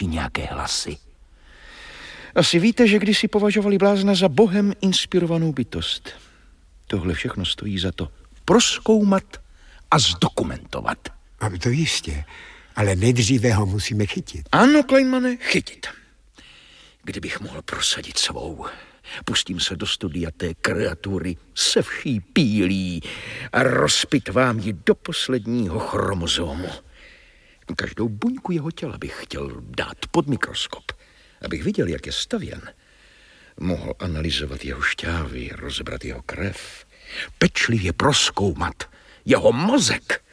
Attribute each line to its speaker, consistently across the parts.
Speaker 1: slyší nějaké hlasy. Asi víte, že kdysi považovali blázna za bohem inspirovanou bytost. Tohle všechno stojí za to prozkoumat a zdokumentovat.
Speaker 2: A to jistě, ale nejdříve ho musíme chytit.
Speaker 1: Ano, Kleinmane, chytit. Kdybych mohl prosadit svou, pustím se do studia té kreatury se vší pílí a rozpitvám ji do posledního chromozomu. Každou buňku jeho těla bych chtěl dát pod mikroskop, abych viděl, jak je stavěn. Mohl analyzovat jeho šťávy, rozebrat jeho krev, pečlivě prozkoumat jeho mozek,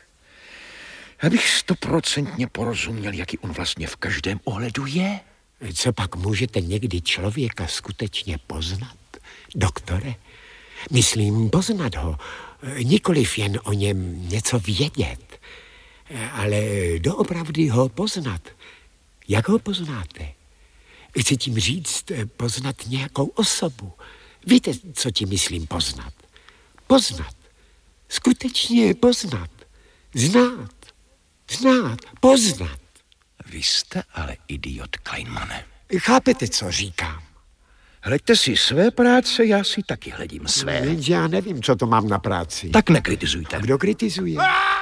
Speaker 1: abych 100% porozuměl, jaký on vlastně v každém ohledu je.
Speaker 2: Co pak můžete někdy člověka skutečně poznat, doktore? Myslím, poznat ho, nikoliv jen o něm něco vědět, ale doopravdy ho poznat. Jak ho poznáte? Chci tím říct, poznat nějakou osobu. Víte, co tím myslím poznat? Poznat. Skutečně poznat. Znát. Znát. Poznat.
Speaker 1: Vy jste ale idiot, Kleinmane.
Speaker 2: Chápete, co říkám?
Speaker 1: Hleďte si své práce, já si taky hledím své.
Speaker 2: Já nevím, co to mám na práci.
Speaker 1: Tak nekritizujte.
Speaker 2: Kdo kritizuje?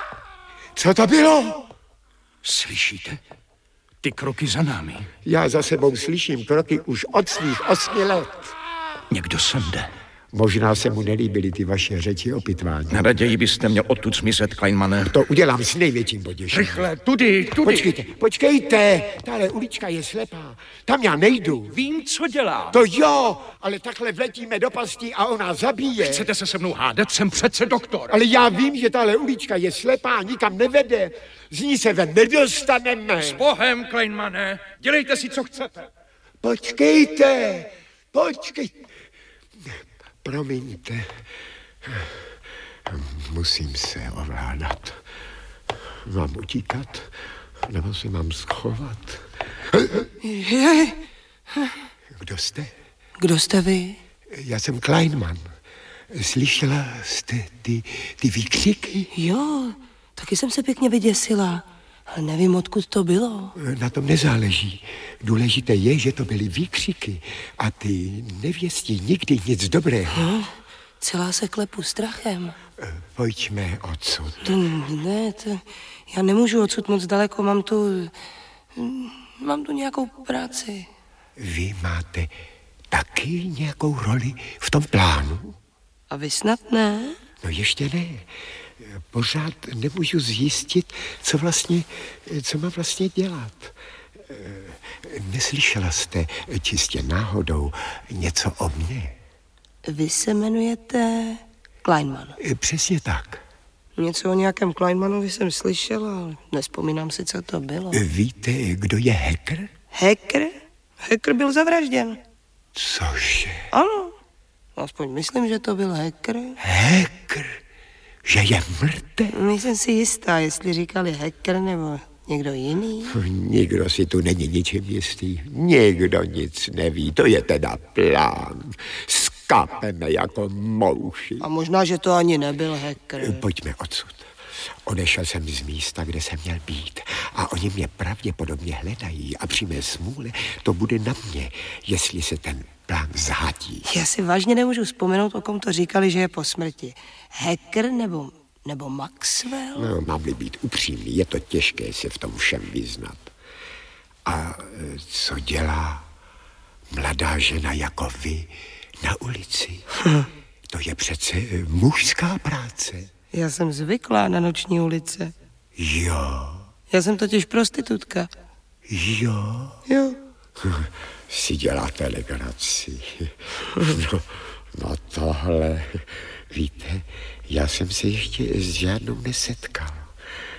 Speaker 2: Co to bylo?
Speaker 1: Slyšíte? Ty kroky za námi.
Speaker 2: Já za sebou slyším kroky už od svých 8 let.
Speaker 1: Někdo sem jde.
Speaker 2: Možná se mu nelíbily ty vaše řeči o pitvání.
Speaker 1: Raději byste měl odtud smyslet, Kleinmane.
Speaker 2: To udělám s největším potěšením.
Speaker 1: Rychle, tudy.
Speaker 2: Počkejte, tahle ulička je slepá. Tam já nejdu.
Speaker 1: Vím, co dělá.
Speaker 2: To jo, ale takhle vletíme do pastí a ona zabije.
Speaker 1: Chcete se se mnou hádat? Jsem přece doktor.
Speaker 2: Ale já vím, že tahle ulička je slepá, nikam nevede. Z ní se ven nedostaneme.
Speaker 1: S Bohem, Kleinmane. Dělejte si, co chcete.
Speaker 2: Počkejte. Promiňte, musím se ovládat. Mám utíkat, nebo se mám schovat? Kdo jste?
Speaker 3: Kdo jste vy?
Speaker 2: Já jsem Kleinman. Slyšela jste ty výkřiky?
Speaker 3: Jo, taky jsem se pěkně vyděsila. Ale nevím, odkud to bylo.
Speaker 2: Na tom nezáleží. Důležité je, že to byly výkřiky. A ty nevěstí nikdy nic dobrého.
Speaker 3: Celá se klepu strachem.
Speaker 2: Pojďme odsud.
Speaker 3: Já nemůžu odsud moc daleko, mám tu nějakou práci.
Speaker 2: Vy máte taky nějakou roli v tom plánu?
Speaker 3: A vy snad ne?
Speaker 2: No ještě ne. Pořád nemůžu zjistit, co mám vlastně dělat. Neslyšela jste čistě náhodou něco o mně?
Speaker 3: Vy se jmenujete Kleinman.
Speaker 2: Přesně tak.
Speaker 3: Něco o nějakém Kleinmanovi jsem slyšela, ale nevzpomínám si, co to bylo.
Speaker 2: Víte, kdo je Hacker?
Speaker 3: Hacker? Hacker byl zavražděn.
Speaker 2: Cože?
Speaker 3: Ano, aspoň myslím, že to byl Hacker.
Speaker 2: Hacker? Že je mrtev?
Speaker 3: Nejsem si jistá, jestli říkali Hacker nebo někdo jiný.
Speaker 2: Nikdo si tu není ničím jistý. Nikdo nic neví. To je teda plán. Skápeme jako mouši.
Speaker 3: A možná, že to ani nebyl Hacker.
Speaker 2: Pojďme odsud. Odešel jsem z místa, kde jsem měl být. A oni mě pravděpodobně hledají. A při mé smůle to bude na mě, jestli se ten plán zhátí.
Speaker 3: Já si vážně nemůžu vzpomenout, o kom to říkali, že je po smrti. Hacker nebo Maxwell?
Speaker 2: No, mám-li být upřímný, je to těžké se v tom všem vyznat. A co dělá mladá žena jako vy na ulici? To je přece mužská práce.
Speaker 3: Já jsem zvyklá na noční ulice.
Speaker 2: Jo.
Speaker 3: Já jsem totiž prostitutka.
Speaker 2: Jo.
Speaker 3: Jo.
Speaker 2: Si děláte legraci. No tohle, víte, já jsem se ještě s žádnou nesetkal.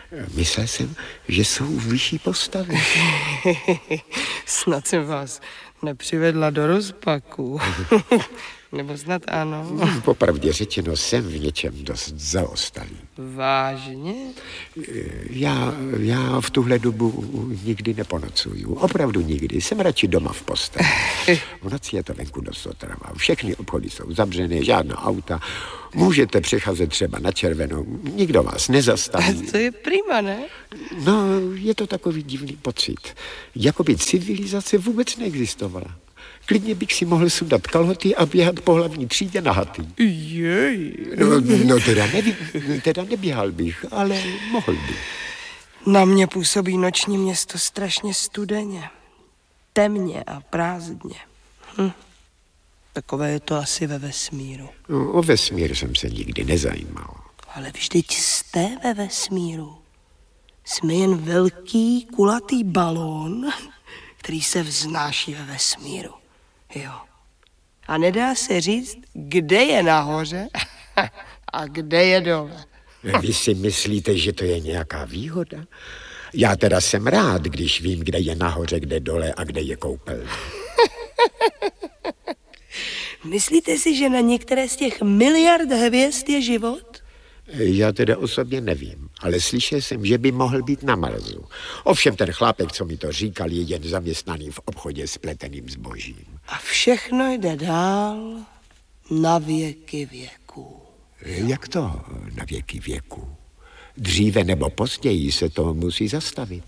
Speaker 2: Myslel jsem, že jsou vyšší postavy.
Speaker 3: Snad jsem vás nepřivedla do rozpaku. Nebo snad ano.
Speaker 2: Popravdě řečeno, jsem v něčem dost zaostalý.
Speaker 3: Vážně?
Speaker 2: Já v tuhle dobu nikdy neponocuju. Opravdu nikdy. Jsem radši doma v posteli. V noci je to venku dost otrava. Všechny obchody jsou zavřené, žádná auta. Můžete přecházet třeba na červenou. Nikdo vás nezastaví.
Speaker 3: To je prima, ne?
Speaker 2: No, je to takový divný pocit. Jakoby civilizace vůbec neexistovala. Klidně bych si mohl sundat kalhoty a běhat po hlavní třídě nahatý.
Speaker 3: Jej.
Speaker 2: No teda neběhal bych, ale mohl bych.
Speaker 3: Na mě působí noční město strašně studeně. Temně a prázdně. Takové je to asi ve vesmíru.
Speaker 2: No, o vesmír jsem se nikdy nezajímal.
Speaker 3: Ale vždyť jste ve vesmíru. Jsme jen velký, kulatý balón, který se vznáší ve vesmíru. Jo. A nedá se říct, kde je nahoře a kde je dole.
Speaker 2: Vy si myslíte, že to je nějaká výhoda? Já teda jsem rád, když vím, kde je nahoře, kde dole a kde je koupelna.
Speaker 3: Myslíte si, že na některé z těch miliard hvězd je život?
Speaker 2: Já teda osobně nevím, ale slyšel jsem, že by mohl být na Marsu. Ovšem ten chlápek, co mi to říkal, je jen zaměstnaný v obchodě s pleteným zbožím.
Speaker 3: A všechno jde dál na věky věků.
Speaker 2: Jak to na věky věků? Dříve nebo později se to musí zastavit.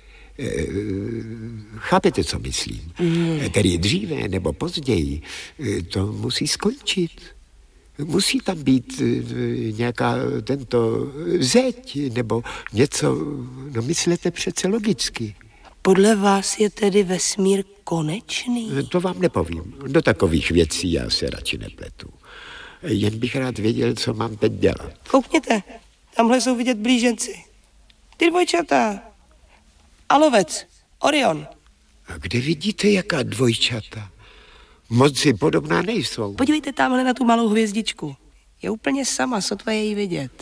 Speaker 2: Chápete, co myslím? Tedy dříve nebo později to musí skončit. Musí tam být nějaká tento zeď nebo něco, no myslete přece logicky.
Speaker 3: Podle vás je tedy vesmír konečný?
Speaker 2: To vám nepovím. Do takových věcí já se radši nepletu. Jen bych rád věděl, co mám teď dělat.
Speaker 3: Koukněte, tamhle jsou vidět blíženci. Ty dvojčata. A lovec, Orion.
Speaker 2: A kde vidíte, jaká dvojčata? Moc si podobná nejsou.
Speaker 3: Podívejte tamhle na tu malou hvězdičku. Je úplně sama, sotva je jí vidět.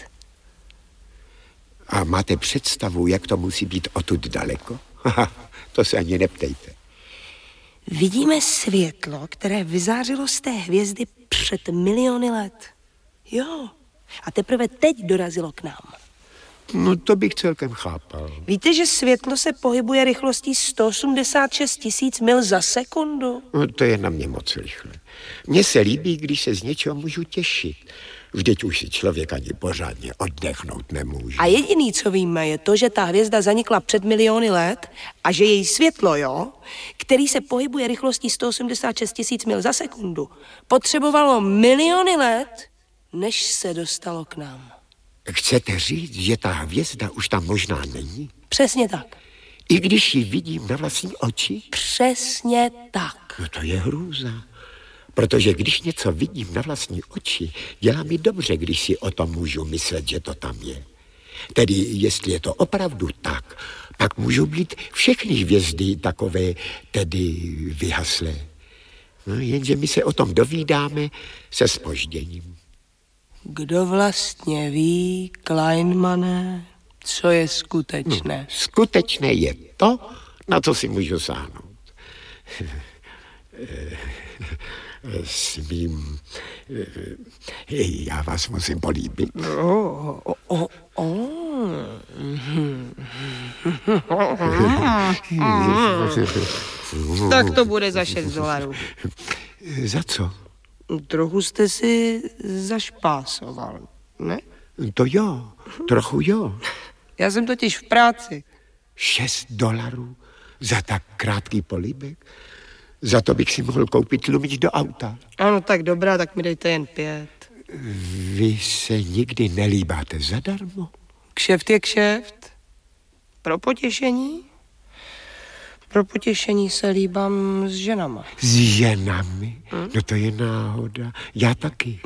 Speaker 2: A máte představu, jak to musí být odtud daleko? To se ani neptejte.
Speaker 3: Vidíme světlo, které vyzářilo z té hvězdy před miliony let. Jo. A teprve teď dorazilo k nám.
Speaker 2: No to bych celkem chápal.
Speaker 3: Víte, že světlo se pohybuje rychlostí 186 000 mil za sekundu?
Speaker 2: No, to je na mě moc rychle. Mně se líbí, když se z něčeho můžu těšit. Vždyť už si člověk ani pořádně oddechnout nemůže.
Speaker 3: A jediný, co víme, je to, že ta hvězda zanikla před miliony let a že její světlo, jo, který se pohybuje rychlostí 186 000 mil za sekundu, potřebovalo miliony let, než se dostalo k nám.
Speaker 2: Chcete říct, že ta hvězda už tam možná není?
Speaker 3: Přesně tak.
Speaker 2: I když ji vidím na vlastní oči?
Speaker 3: Přesně tak.
Speaker 2: No to je hrůza. Protože když něco vidím na vlastní oči, dělá mi dobře, když si o tom můžu myslet, že to tam je. Tedy, jestli je to opravdu tak, pak můžou být všechny hvězdy takové, tedy vyhaslé. No, jenže my se o tom dovídáme se zpožděním.
Speaker 3: Kdo vlastně ví, Kleinmane, co je skutečné?
Speaker 2: Skutečné je to, na co si můžu sáhnout. Smím... Já vás musím políbit.
Speaker 3: Tak to bude za $6.
Speaker 2: Za co?
Speaker 3: Trochu jste si zašpásoval, ne?
Speaker 2: To jo, trochu jo.
Speaker 3: Já jsem totiž v práci.
Speaker 2: $6 za tak krátký políbek? Za to bych si mohl koupit tlumič do auta.
Speaker 3: Ano, tak dobrá, tak mi dejte jen 5.
Speaker 2: Vy se nikdy nelíbáte zadarmo?
Speaker 3: Kšeft je kšeft. Pro potěšení? Pro potěšení se líbám s ženama.
Speaker 2: S ženami? No to je náhoda. Já taky.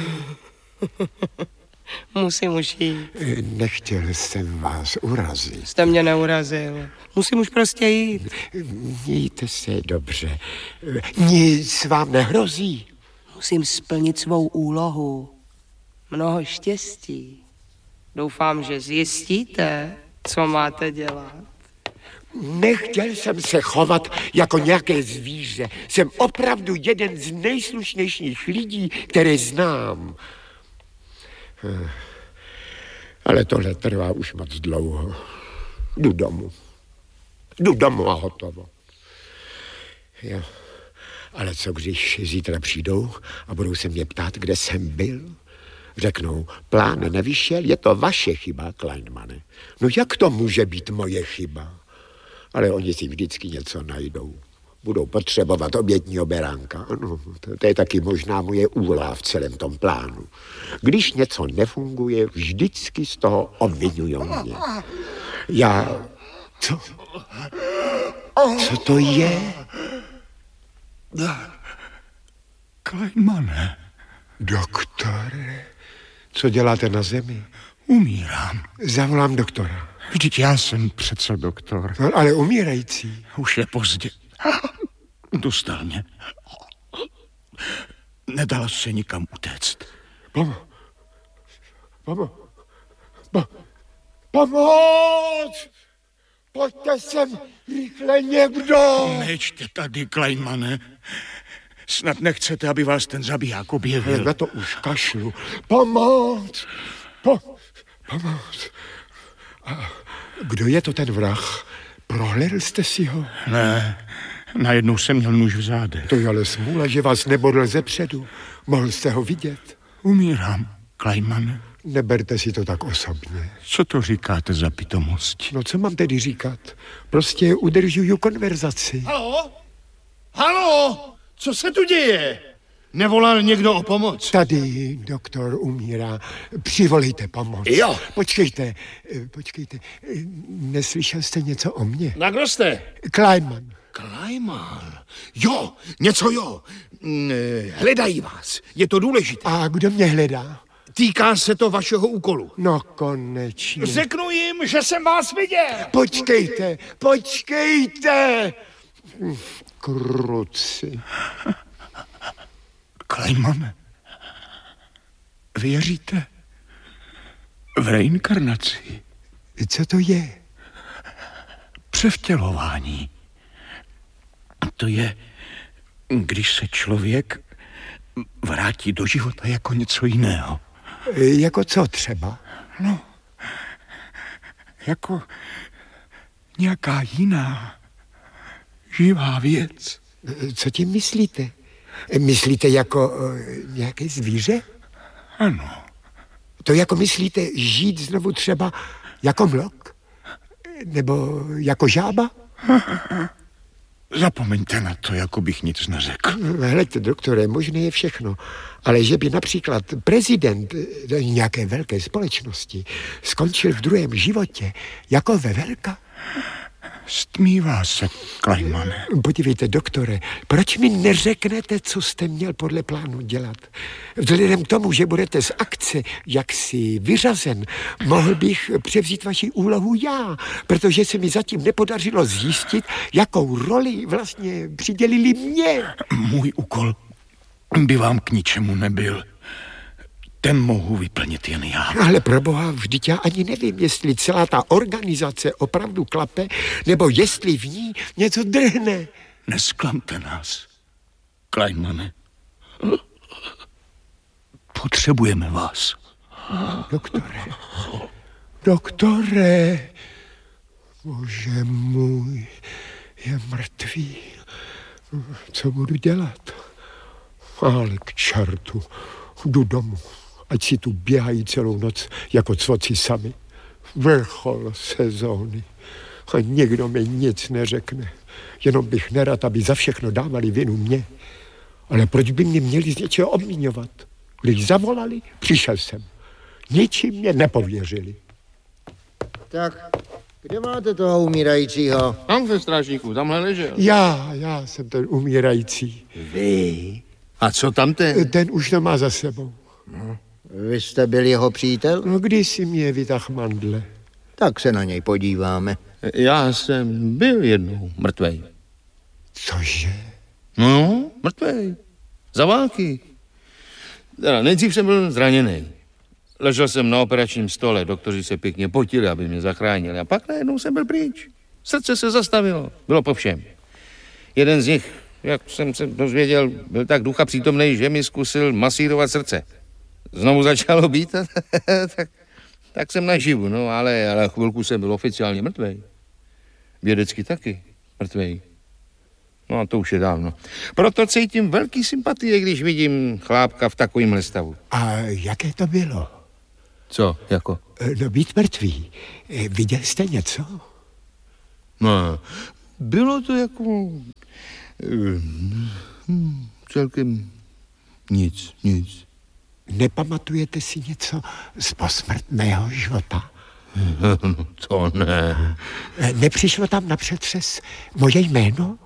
Speaker 3: Musím už jít.
Speaker 2: Nechtěl jsem vás urazit.
Speaker 3: Jste mě neurazil. Musím už prostě jít.
Speaker 2: Mějte se dobře. Nic vám nehrozí.
Speaker 3: Musím splnit svou úlohu. Mnoho štěstí. Doufám, že zjistíte, co máte dělat.
Speaker 2: Nechtěl jsem se chovat jako nějaké zvíře. Jsem opravdu jeden z nejslušnějších lidí, které znám. Ale tohle trvá už moc dlouho. Jdu domů a hotovo. Jo. Ale co když zítra přijdou a budou se mě ptát, kde jsem byl? Řeknou, plán nevyšel, je to vaše chyba, Kleinmane. No jak to může být moje chyba? Ale oni si vždycky něco najdou. Budou potřebovat obětního beránka. No, to je taky možná moje úloha v celém tom plánu. Když něco nefunguje, vždycky z toho obvinují mě. Co to je?
Speaker 4: Kleinmane.
Speaker 2: Doktore, co děláte na zemi?
Speaker 4: Umírám.
Speaker 2: Zavolám doktora.
Speaker 4: Vždyť já jsem přece doktor.
Speaker 2: No, ale umírající.
Speaker 4: Už je pozdě. Dostal mě. Nedala se nikam utéct.
Speaker 2: Pomoc! Pojďte sem rychle někdo!
Speaker 4: Nečte tady, Kleinmane. Snad nechcete, aby vás ten zabiják objevil.
Speaker 2: Na to už kašlu. Pomoc! Pomoc! A kdo je to ten vrah? Prohlédl jste si ho?
Speaker 4: Ne, najednou jsem měl nůž v zádech.
Speaker 2: To je ale smůla, že vás nebodl zepředu. Mohl jste ho vidět.
Speaker 4: Umírám, Kleinmane.
Speaker 2: Neberte si to tak osobně.
Speaker 4: Co to říkáte za pitomost?
Speaker 2: No, co mám tedy říkat? Prostě udržuju konverzaci.
Speaker 5: Haló? Co se tu děje? Nevolal někdo o pomoc?
Speaker 2: Tady doktor umírá. Přivolejte pomoc.
Speaker 5: Jo.
Speaker 2: Počkejte. Neslyšel jste něco o mně?
Speaker 5: Na kdo jste?
Speaker 2: Kleinman.
Speaker 5: Kleinman. Jo, něco jo. Hledají vás. Je to důležité.
Speaker 2: A kdo mě hledá?
Speaker 5: Týká se to vašeho úkolu.
Speaker 2: No konečně.
Speaker 5: Řeknu jim, že jsem vás viděl.
Speaker 2: Počkejte. Kruci.
Speaker 4: Kleinmane, věříte v reinkarnaci?
Speaker 2: Co to je?
Speaker 4: Převtělování. To je, když se člověk vrátí do života jako něco jiného.
Speaker 2: Jako co třeba?
Speaker 4: No, jako nějaká jiná živá věc.
Speaker 2: Co tím myslíte? Myslíte jako nějaké zvíře?
Speaker 4: Ano.
Speaker 2: To jako myslíte žít znovu třeba jako mlok? Nebo jako žába?
Speaker 4: Zapomeňte na to, jako bych nic neřekl.
Speaker 2: Hleďte, doktore, možné je všechno. Ale že by například prezident nějaké velké společnosti skončil v druhém životě jako ve velka?
Speaker 4: Stmívá se, Kleinmane.
Speaker 2: Podívejte, doktore, proč mi neřeknete, co jste měl podle plánu dělat? Vzhledem k tomu, že budete z akce jaksi vyřazen, mohl bych převzít vaši úlohu já, protože se mi zatím nepodařilo zjistit, jakou roli vlastně přidělili mě.
Speaker 4: Můj úkol by vám k ničemu nebyl. Ten mohu vyplnit jen já.
Speaker 2: Ale proboha, vždyť já ani nevím, jestli celá ta organizace opravdu klape, nebo jestli v ní něco drhne.
Speaker 4: Nesklamte nás, Kleinmane. Potřebujeme vás.
Speaker 2: Doktore, bože můj, je mrtvý. Co budu dělat? Ale k čertu, jdu domů. Ať si tu běhají celou noc jako cvoci sami. Vrchol sezóny. A nikdo mi nic neřekne. Jenom bych nerad, aby za všechno dávali vinu mě. Ale proč by mě měli z něčeho obviňovat? Když zavolali, přišel jsem. Ničím mě nepověřili.
Speaker 6: Tak, kde máte toho umírajícího?
Speaker 5: Tam ve strážníku, tamhle ležel.
Speaker 2: Já jsem ten umírající.
Speaker 6: Vy?
Speaker 5: A co tam ten?
Speaker 2: Ten už to má za sebou.
Speaker 6: Vy jste byl jeho přítel?
Speaker 2: No, když si mě vytáhl mandle.
Speaker 6: Tak se na něj podíváme.
Speaker 5: Já jsem byl jednou mrtvej.
Speaker 2: Cože?
Speaker 5: No, mrtvej. Za války. Teda nejdřív jsem byl zraněný. Ležel jsem na operačním stole, doktoři se pěkně potili, aby mě zachránili. A pak najednou jsem byl pryč. Srdce se zastavilo. Bylo po všem. Jeden z nich, jak jsem se dozvěděl, byl tak ducha přítomnej, že mi zkusil masírovat srdce. Znovu začalo být, tak jsem naživu, no, ale chvilku jsem byl oficiálně mrtvej. Vědecky taky mrtvej. No a to už je dávno. Proto cítím velký sympatie, když vidím chlápka v takovýmhle stavu.
Speaker 2: A jaké to bylo?
Speaker 5: Co, jako?
Speaker 2: No, být mrtvý. Viděl jste něco?
Speaker 5: No, bylo to jako... celkem nic.
Speaker 2: Nepamatujete si něco z posmrtného života?
Speaker 5: No, to ne.
Speaker 2: Nepřišlo tam na přetřes moje jméno?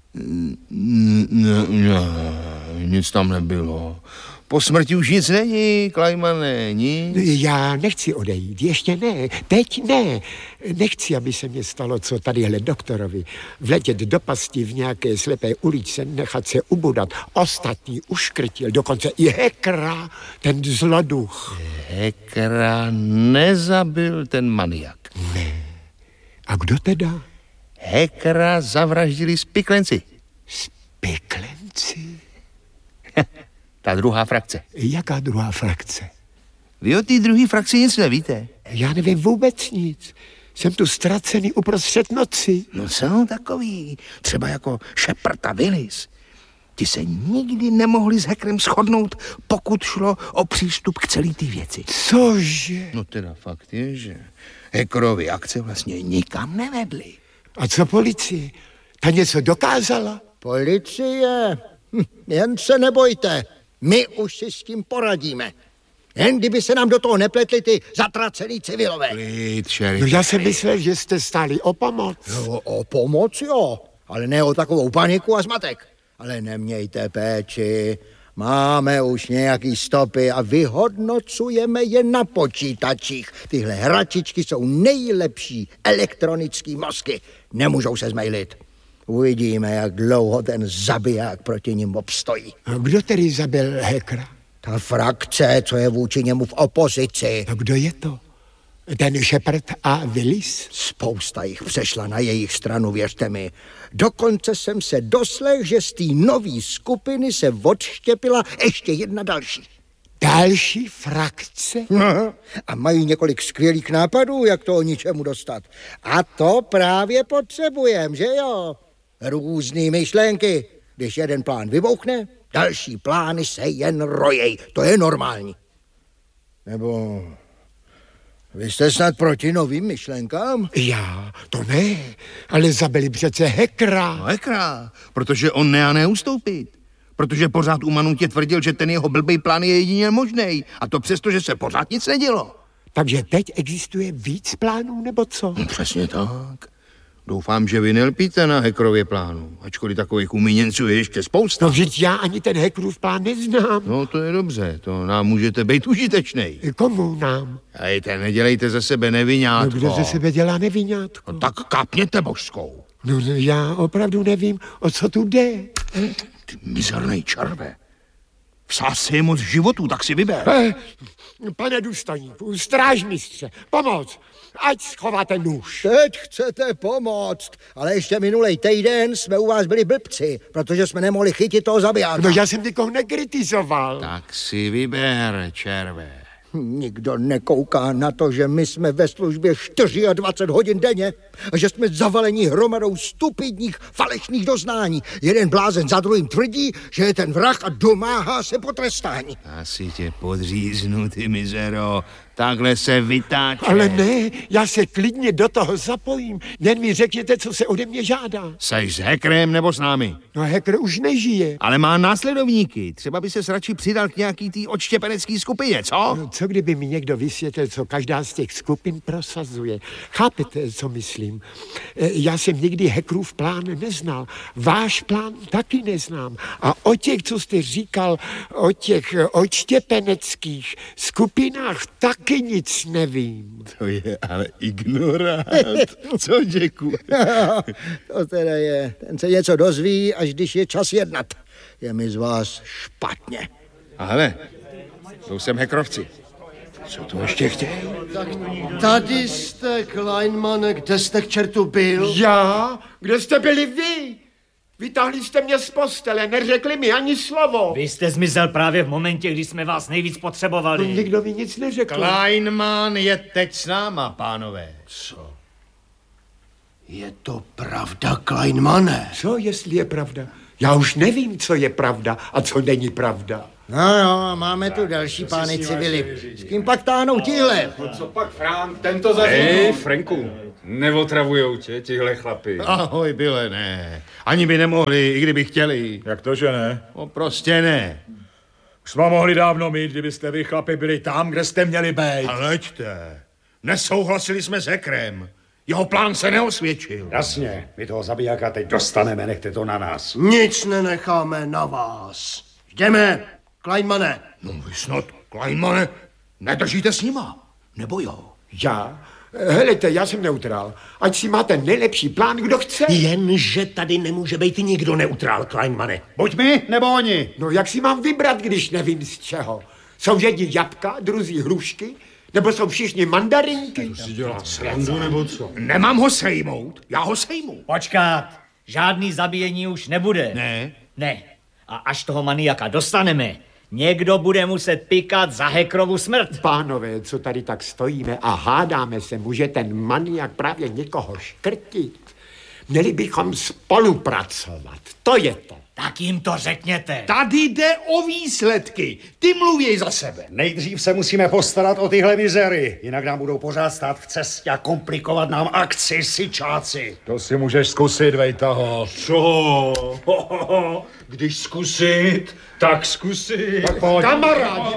Speaker 5: Ne, nic tam nebylo. Po smrti už nic není, Klajmane, nic.
Speaker 2: Já nechci odejít, ještě ne, teď ne. Nechci, aby se mě stalo, co tadyhle doktorovi. Vletět do pasti v nějaké slepé uličce, nechat se ubodat. Ostatní uškrtil, dokonce i Hekra, ten zloduch.
Speaker 5: Hekra nezabil ten maniak.
Speaker 2: Ne. A kdo teda?
Speaker 5: Hekra zavraždili spiklenci.
Speaker 2: Spiklenci?
Speaker 5: Ta druhá frakce.
Speaker 2: Jaká druhá frakce?
Speaker 5: Vy o té druhé frakci nic nevíte?
Speaker 2: Já nevím vůbec nic. Jsem tu ztracený uprostřed noci.
Speaker 1: No jsou takový, třeba jako Shepard a Willis. Ti se nikdy nemohli s Hekrem shodnout, pokud šlo o přístup k celé té věci.
Speaker 2: Cože?
Speaker 5: No teda fakt je, že Hekrovy akce vlastně nikam nevedly.
Speaker 2: A co policie? Ta něco dokázala?
Speaker 6: Policie? Jen se nebojte. My už si s tím poradíme. Jen kdyby se nám do toho nepletli ty zatracený civilové.
Speaker 5: Klid, šerif.
Speaker 2: No já jsem myslel, že jste stáli o pomoc.
Speaker 6: No, o pomoc, jo. Ale ne o takovou paniku a zmatek. Ale nemějte péči. Máme už nějaký stopy a vyhodnocujeme je na počítačích. Tyhle hračičky jsou nejlepší elektronický mozky. Nemůžou se zmejlit. Uvidíme, jak dlouho ten zabiják proti nim obstojí.
Speaker 2: A kdo tedy zabil Hekra?
Speaker 6: Ta frakce, co je vůči němu v opozici.
Speaker 2: A kdo je to? Ten Shepard a Willis?
Speaker 6: Spousta jich přešla na jejich stranu, věřte mi. Dokonce jsem se doslech, že z té nové skupiny se odštěpila ještě jedna další.
Speaker 2: Další frakce?
Speaker 6: No, a mají několik skvělých nápadů, jak to o ničemu dostat. A to právě potřebujeme, že jo? Různý myšlenky. Když jeden plán vybouchne, další plány se jen rojej. To je normální. Nebo vy jste snad proti novým myšlenkám?
Speaker 2: Já? To ne, ale zabili přece Hekra.
Speaker 5: No Hekra, protože on neustoupit. Protože pořád u Manutě tvrdil, že ten jeho blbý plán je jedině možnej. A to přesto, že se pořád nic nedělo.
Speaker 2: Takže teď existuje víc plánů, nebo co?
Speaker 5: No, přesně tak. Doufám, že vy nelpíte na Hekrově plánu, ačkoliv takových umíněnců je ještě spousta.
Speaker 2: No vždyť já ani ten Hekrův plán neznám.
Speaker 5: No to je dobře, to nám můžete být užitečnej.
Speaker 2: Komu nám?
Speaker 5: Hejte, nedělejte ze sebe neviňátko.
Speaker 2: No kdo ze sebe dělá neviňátko?
Speaker 5: No, tak kapněte božskou.
Speaker 2: No já opravdu nevím, o co tu jde.
Speaker 5: Ty mizernej červe. Vsás je moc životů, tak si vyber.
Speaker 2: Pane důstojníku, strážmistře, pomoc, ať schováte nůž.
Speaker 6: Teď chcete pomoct, ale ještě minulej týden jsme u vás byli blbci, protože jsme nemohli chytit toho zabijáka.
Speaker 2: No já jsem nikoho nekritizoval.
Speaker 5: Tak si vyber, červe.
Speaker 6: Nikdo nekouká na to, že my jsme ve službě 24 hodin denně a že jsme zavalení hromadou stupidních falešných doznání. Jeden blázen za druhým tvrdí, že je ten vrah a domáhá se potrestání.
Speaker 5: Asi tě podříznu, ty mizero. Takhle se vytáče.
Speaker 2: Ale ne, já se klidně do toho zapojím. Jen mi řekněte, co se ode mě žádá.
Speaker 5: Seš s Hekrem nebo s námi?
Speaker 2: No Hekr už nežije.
Speaker 5: Ale má následovníky. Třeba by se radši přidal k nějaký tý odštěpenecký skupině, co?
Speaker 2: No, co kdyby mi někdo vysvětlil, co každá z těch skupin prosazuje? Chápete, co myslím? Já jsem nikdy Hekrův plán neznal. Váš plán taky neznám. A o těch, co jste říkal, o těch odštěpeneckých skupinách taky nic nevím.
Speaker 5: To je ale ignorant. Co, Jacku?
Speaker 6: To teda je, ten se něco dozví, až když je čas jednat. Je mi z vás špatně.
Speaker 5: A hele, to jsem Hekrovci.
Speaker 4: Co to ještě chtějí?
Speaker 7: Tady jste, Kleinmane, kde jste k čertu byl?
Speaker 2: Já? Kde jste byli vy? Vytáhli jste mě z postele, neřekli mi ani slovo.
Speaker 8: Vy jste zmizel právě v momentě, kdy jsme vás nejvíc potřebovali.
Speaker 2: No, nikdo mi nic neřekl.
Speaker 7: Kleinman je teď s náma, pánové.
Speaker 6: Co?
Speaker 7: Je to pravda, Kleinmane?
Speaker 2: Co, jestli je pravda? Já už nevím, co je pravda a co není pravda.
Speaker 6: No, máme tu další pány civily. S kým pak táhnou tihle?
Speaker 9: Co pak, Frank, tento zařízení? Hej, Franku, neotravujou tě tihle chlapy.
Speaker 7: Ahoj, Bile, ne. Ani by nemohli, i kdyby chtěli.
Speaker 4: Jak to, že ne?
Speaker 7: No, prostě ne.
Speaker 4: Už jsme mohli dávno mít, kdybyste vy chlapi byli tam, kde jste měli být.
Speaker 7: A leďte. Nesouhlasili jsme s Ekrem. Jeho plán se neosvědčil.
Speaker 9: Jasně, my toho zabijáka teď dostaneme, nechte to na nás.
Speaker 7: Nic nenecháme na vás. Jdeme, Kleinmane. No vy snad, Kleinmane, nedržíte s nima, nebo jo?
Speaker 2: Já? Helejte, já jsem neutrál. Ať si máte nejlepší plán, kdo chce.
Speaker 7: Jenže tady nemůže být nikdo neutrál, Kleinmane.
Speaker 9: Buď my, nebo oni.
Speaker 2: No jak si mám vybrat, když nevím z čeho? Jsou jedni jabka, druzí hrušky, nebo jsou všichni mandarinky?
Speaker 9: To si dělá srandu, nebo co?
Speaker 7: Nemám ho sejmout, já ho sejmu.
Speaker 8: Počkat, žádný zabíjení už nebude.
Speaker 7: Ne?
Speaker 8: Ne. A až toho maniaka dostaneme, někdo bude muset pikat za Hekrovu smrt.
Speaker 2: Pánové, co tady tak stojíme a hádáme se, může ten maniak právě někoho škrtit? Měli bychom spolupracovat, to je to.
Speaker 8: Tak jim to řekněte.
Speaker 7: Tady jde o výsledky, ty mluví za sebe.
Speaker 9: Nejdřív se musíme postarat o tyhle mizery, jinak nám budou pořád stát v cestě a komplikovat nám akci sičáci.
Speaker 4: To si můžeš zkusit, Vejtaho.
Speaker 9: Co? Když zkusit, tak zkusit.
Speaker 4: Tak pojď.
Speaker 2: Kamarádi,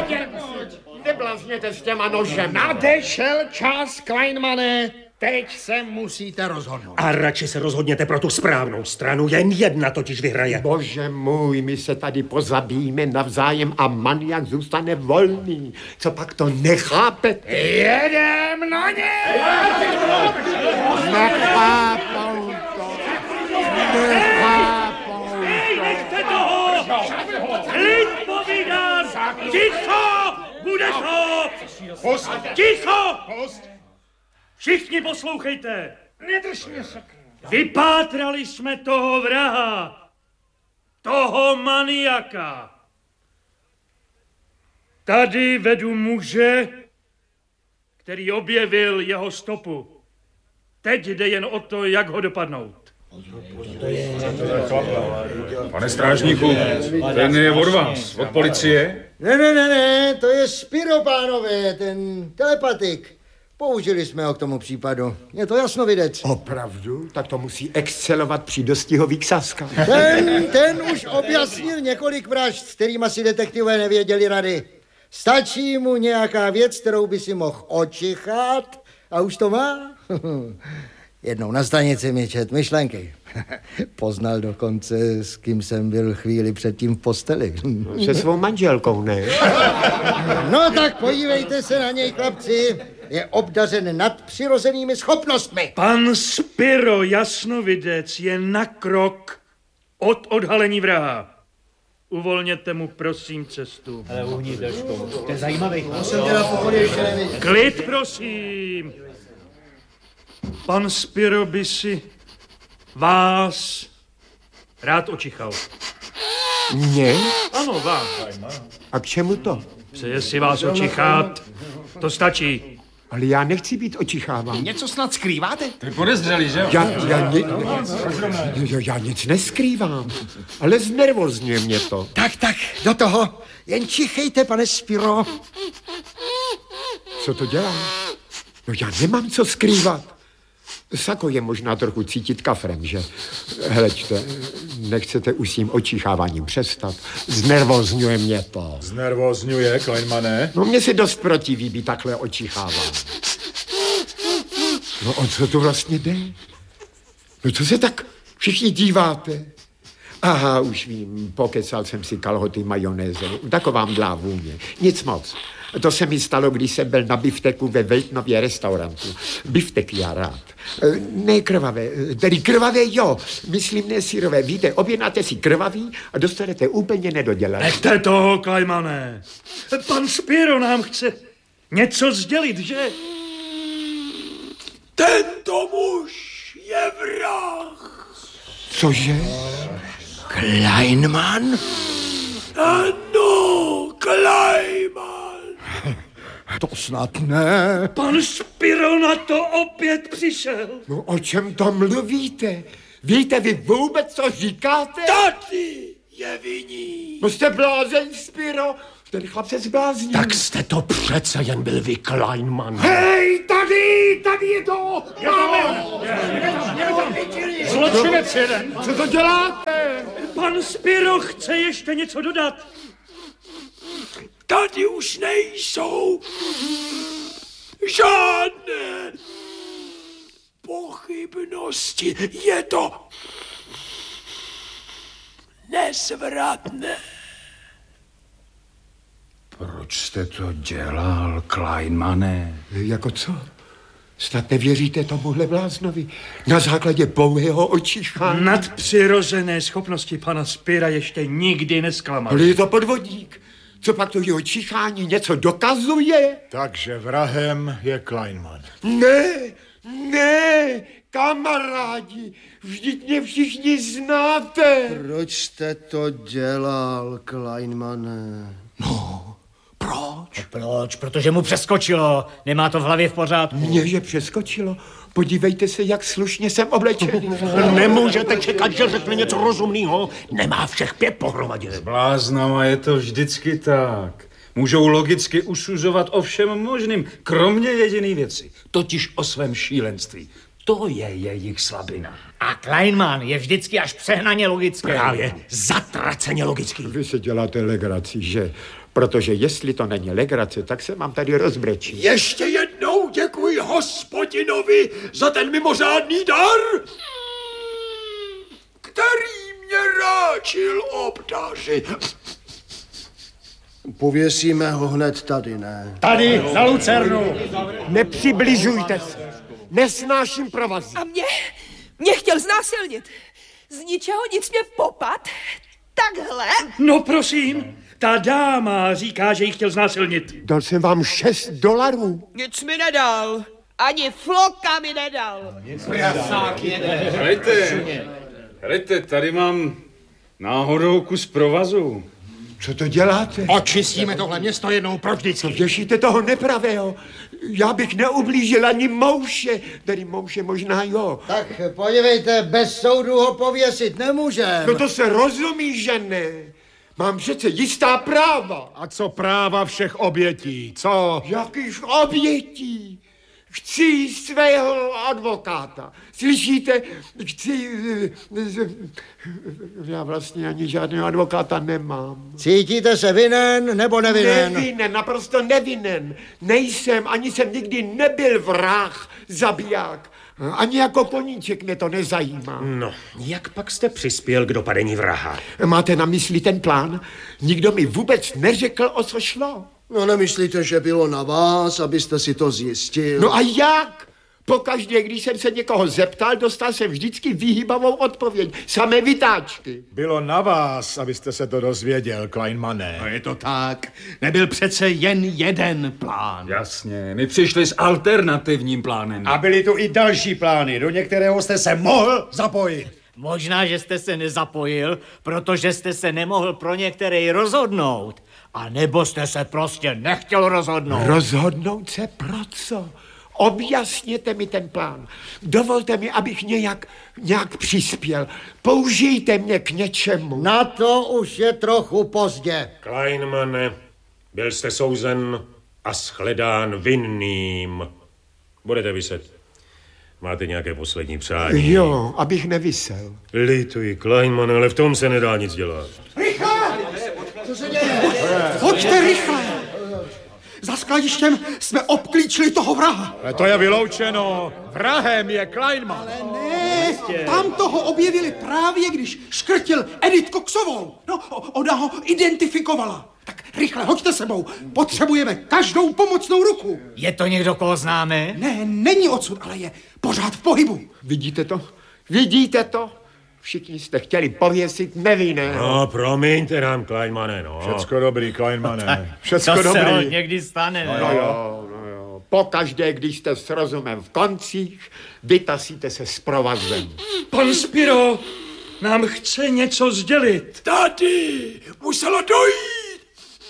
Speaker 2: neblázněte s těma nožem.
Speaker 7: Nadešel čas, Kleinmane. Teď se musíte rozhodnout. A radši se rozhodněte pro tu správnou stranu. Jen jedna totiž vyhraje.
Speaker 2: Bože můj, my se tady pozabijíme navzájem a maniak zůstane volný. Co pak to nechápete?
Speaker 7: Jedem na ně!
Speaker 2: Nechápou to. Nechápou to.
Speaker 7: Nechte toho! Klid povídám! Ticho! Bude to! Ticho! Všichni poslouchejte! Nedrž mě, sakra! Vypátrali jsme toho vraha! Toho maniaka! Tady vedu muže, který objevil jeho stopu. Teď jde jen o to, jak ho dopadnout.
Speaker 9: Pane strážníku, ten je od vás, od policie?
Speaker 6: Ne, to je Spiro, pánové, ten telepatik. Použili jsme ho k tomu případu. Je to jasnovidec.
Speaker 2: Opravdu? Tak to musí excelovat při dostihových saskách.
Speaker 6: Ten už objasnil několik vražd, s kterými si detektivové nevěděli rady. Stačí mu nějaká věc, kterou by si mohl očichat a už to má. Jednou na stanici mi čet myšlenky. Poznal dokonce, s kým jsem byl chvíli předtím v posteli.
Speaker 2: Se svou manželkou, ne?
Speaker 6: No tak podívejte se na něj, chlapci. Je obdařen nadpřirozenými schopnostmi.
Speaker 7: Pan Spiro Jasnovidec je na krok od odhalení vraha. Uvolněte mu, prosím, cestu.
Speaker 8: Ale uhni trošku. To je zajímavý.
Speaker 7: Klid, prosím. Pan Spiro by si vás rád očichal.
Speaker 2: Mě?
Speaker 7: Ano, vás.
Speaker 2: A k čemu to?
Speaker 7: Přeje si vás očichat. To stačí.
Speaker 2: Ale já nechci být očicháván.
Speaker 7: Něco snad skrýváte?
Speaker 9: Ty podezřelý, že jo?
Speaker 2: Já nic neskrývám, ale znervozňuje mě to.
Speaker 6: Tak, do toho. Jen čichejte, pane Spiro.
Speaker 2: Co to dělá? No já nemám co skrývat. Sako je možná trochu cítit kafrem, že? Hleďte, nechcete už s tím očicháváním přestat. Znervozňuje mě to.
Speaker 4: Znervozňuje, Kleinmane?
Speaker 2: No mně si dost protiví být takhle očicháván. No o co to vlastně jde? No co se tak všichni díváte? Aha, už vím, pokecal jsem si kalhoty majonézou. Taková mdlá vůně. Nic moc. To se mi stalo, když jsem byl na bifteku ve Veltnově restaurantu. Biftek já rád. Ne krvavé, tedy krvavé jo, myslím ne syrové. Víte, objednáte si krvavý a dostanete úplně nedodělané.
Speaker 7: Nechte toho, Kleinmane. Pan Spiro nám chce něco sdělit, že?
Speaker 2: Tento muž je vrah. Cože?
Speaker 6: Kleinman?
Speaker 2: Ano, Kleinman.
Speaker 6: To snad ne.
Speaker 7: Pan Spiro na to opět přišel.
Speaker 2: No o čem to mluvíte? Víte vy vůbec, co říkáte? Tady je viní. No jste blázen, Spiro. Ten chlap se zbláznil.
Speaker 10: Tak jste to přece jen byl vy, Kleinman.
Speaker 2: Hej, tady je to.
Speaker 7: Zločinec jeden.
Speaker 2: Co to děláte?
Speaker 7: Pan Spiro chce ještě něco dodat.
Speaker 2: Tady už nejsou žádné pochybnosti. Je to nezvratné.
Speaker 4: Proč jste to dělal, Kleinmane?
Speaker 2: Jako co? Snad nevěříte tomuhle bláznovi? Na základě pouhého očichání?
Speaker 7: Nadpřirozené schopnosti pana Spira ještě nikdy nesklamaly.
Speaker 2: Ale je to podvodník. Co pak to jeho čichání něco dokazuje?
Speaker 10: Takže vrahem je Kleinman.
Speaker 2: Ne, kamarádi, vždyť mě všichni znáte.
Speaker 6: Proč jste to dělal, Kleinmane?
Speaker 8: Proč? Protože mu přeskočilo. Nemá to v hlavě v pořádku.
Speaker 2: Mně že přeskočilo. Podívejte se, jak slušně jsem oblečený.
Speaker 10: Nemůžete čekat, že řekne něco rozumného. Nemá všech 5 pohromadě.
Speaker 11: S bláznama je to vždycky tak. Můžou logicky usuzovat o všem možným, kromě jediné věci. Totiž o svém šílenství. To je jejich slabina.
Speaker 8: A Kleinman je vždycky až přehnaně logický.
Speaker 10: Právě zatraceně logický.
Speaker 2: Vy se děláte legraci, že? Protože jestli to není legrace, tak se vám tady rozbrečí. Ještě jednou děkuji Hospodinovi za ten mimořádný dar, který mě ráčil obdařit.
Speaker 6: Pověsíme ho hned tady, ne?
Speaker 9: Tady, na lucernu.
Speaker 2: Nepřibližujte se. Nesnáším provazy.
Speaker 12: A mě chtěl znásilnit. Z ničeho nic mě popat. Takhle.
Speaker 7: No prosím, ta dáma říká, že jí chtěl znásilnit.
Speaker 2: Dal jsem vám $6.
Speaker 12: Nic mi nedal. Ani floka mi nedal.
Speaker 11: Helejte, tady mám náhodou kus provazu.
Speaker 2: Co to děláte?
Speaker 10: Očistíme tohle město jednou provždycky.
Speaker 2: Těšíte toho nepravého. Já bych neublížil ani mouše. Tedy mouše možná jo.
Speaker 6: Tak podívejte, bez soudu ho pověsit nemůžeme.
Speaker 2: No to se rozumí, že ne. Mám přece jistá práva.
Speaker 10: A co práva všech obětí? Co?
Speaker 2: Jakých obětí? Chci svého advokáta. Slyšíte? Já vlastně ani žádného advokáta nemám.
Speaker 6: Cítíte se vinen nebo nevinen?
Speaker 2: Nevinen, naprosto nevinen. Nejsem, ani jsem nikdy nebyl vrah, zabiják. Ani jako koníček mě to nezajímá.
Speaker 10: No, jak pak jste přispěl k dopadení vraha?
Speaker 2: Máte na mysli ten plán? Nikdo mi vůbec neřekl, o co šlo.
Speaker 6: No nemyslíte, že bylo na vás, abyste si to zjistil?
Speaker 2: No a jak? Pokaždé, když jsem se někoho zeptal, dostal jsem vždycky vyhýbavou odpověď. Samé vytáčky.
Speaker 10: Bylo na vás, abyste se to dozvěděl, Kleinmane.
Speaker 13: No je to tak. Nebyl přece jen jeden plán.
Speaker 11: Jasně, my přišli s alternativním plánem.
Speaker 9: A byly tu i další plány, do některého jste se mohl zapojit.
Speaker 8: Možná, že jste se nezapojil, protože jste se nemohl pro některý rozhodnout. A nebo jste se prostě nechtěl rozhodnout.
Speaker 2: Rozhodnout se pro co? Objasněte mi ten plán. Dovolte mi, abych nějak přispěl. Použijte mě k něčemu.
Speaker 6: Na to už je trochu pozdě.
Speaker 10: Kleinmane, byl jste souzen a shledán vinným. Budete viset. Máte nějaké poslední přání?
Speaker 2: Jo, abych nevysel.
Speaker 10: Lituji, Kleinmane, ale v tom se nedá nic dělat.
Speaker 14: Rychle! Co se děje? Pojďte rychle! Za skladištěm jsme obklíčili toho vraha.
Speaker 10: Ale to je vyloučeno. Vrahem je Kleinman.
Speaker 14: Ale ne, tam toho objevili právě, když škrtil Edith Coxovou. No, ona ho identifikovala. Tak rychle, hoďte sebou. Potřebujeme každou pomocnou ruku.
Speaker 8: Je to někdo, koho známe?
Speaker 14: Ne, není odsud, ale je pořád v pohybu.
Speaker 2: Vidíte to? Vidíte to? Všichni jste chtěli pověsit nevinného.
Speaker 10: No, promiňte nám, Kleinmane, no.
Speaker 13: Všecko dobrý, Kleinmane.
Speaker 10: Všecko
Speaker 8: to
Speaker 10: dobrý.
Speaker 8: Se někdy stane, ne?
Speaker 2: No jo. Pokaždé, když jste s rozumem v koncích, vytasíte se s provazem.
Speaker 7: Pan Spiro nám chce něco sdělit.
Speaker 10: Tady muselo dojít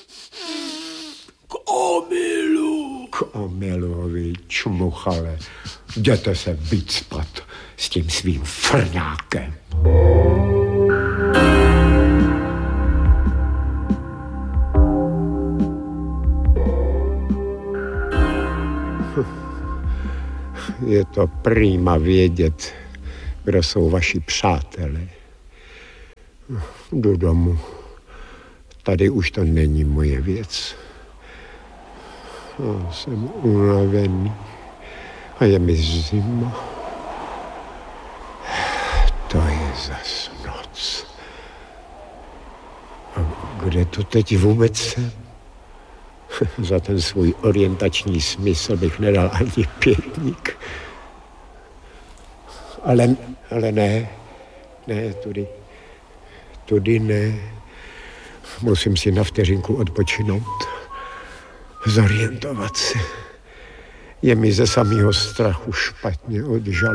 Speaker 10: k omylu.
Speaker 2: K omylu, vy čmuchale. Jděte se vycpat s tím svým frňákem. Je to prýma vědět, kdo jsou vaši přátelé. Jdu domů. Tady už to není moje věc. Jsem unavený a je mi zima. To je zas noc. A kde to teď vůbec jsem? Za ten svůj orientační smysl bych nedal ani pětník. Ale ne, tudy ne. Musím si na vteřinku odpočinout, zorientovat se. Je mi ze samého strachu špatně od žalu.